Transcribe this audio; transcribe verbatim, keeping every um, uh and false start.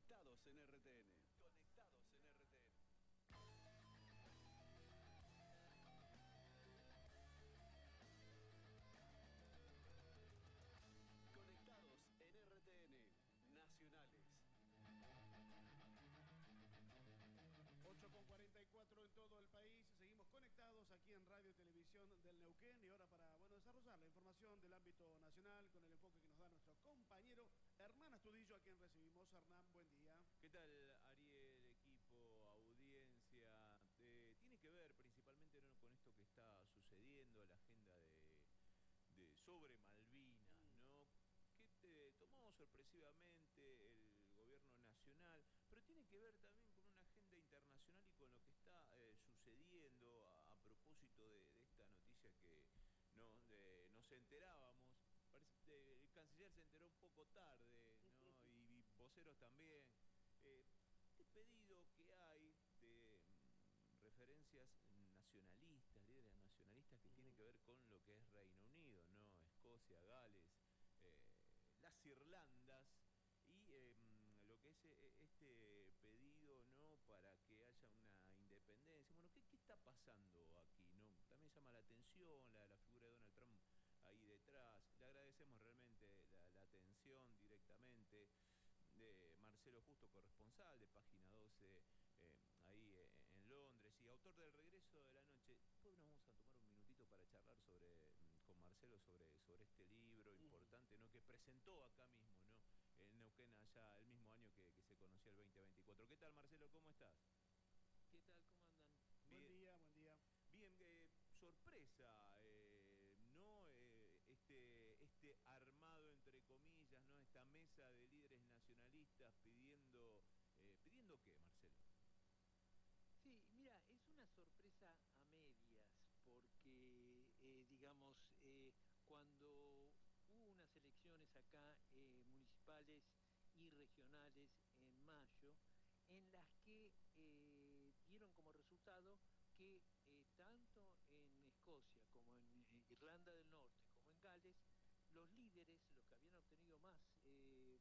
Conectados en R T N. Conectados en R T N. Conectados en R T N. Nacionales. ocho con cuarenta y cuatro en todo el país. Seguimos conectados aquí en Radio y Televisión del Neuquén. Y ahora para bueno, desarrollar la información del ámbito nacional con el enfoque que nos da nuestro compañero Hernán Astudillo, a quien recibimos. Hernán, buen día. ¿Qué tal, Ariel, equipo, audiencia? Eh, tiene que ver principalmente, ¿no?, con esto que está sucediendo, la agenda de, de sobre Malvinas, ¿no? Que te tomó sorpresivamente el gobierno nacional, pero tiene que ver también con una agenda internacional y con lo que está eh, sucediendo a, a propósito de, de esta noticia que no, de, nos enterábamos. Parece que el canciller se enteró un poco tarde, ¿no? Y, y voceros también. Eh, este pedido que hay de mm, referencias nacionalistas, líderes nacionalistas que uh-huh. tienen que ver con lo que es Reino Unido, ¿no? Escocia, Gales, eh, las Irlandas y eh, lo que es este pedido, ¿no?, para que haya una independencia. Bueno, ¿qué, qué está pasando aquí, no? También llama la atención la, la figura de Donald Trump ahí detrás. Le agradecemos realmente la, la atención directamente de Marcelo Justo, corresponsal de Página doce, eh, ahí eh, en Londres, y autor del Regreso de la Noche. Después nos vamos a tomar un minutito para charlar sobre, con Marcelo sobre, sobre este libro importante, ¿no?, que presentó acá mismo, ¿no?, en Neuquén, allá el mismo año que, que se conocía el veinte veinticuatro. ¿Qué tal, Marcelo? ¿Cómo estás? ¿Qué tal? ¿Cómo andan? Bien. Buen día, buen día. Bien, eh, sorpresa, eh, ¿no? Eh, este, este armado, entre comillas, ¿no? Esta mesa de líderes nacionalistas pidiendo, eh, ¿pidiendo qué, Marcelo? Sí, mira, es una sorpresa a medias, porque, eh, digamos, eh, cuando hubo unas elecciones acá eh, municipales y regionales en mayo, en las que eh, dieron como resultado que eh, tanto en Escocia como en eh, Irlanda del Norte como en Gales, los líderes, los que habían obtenido más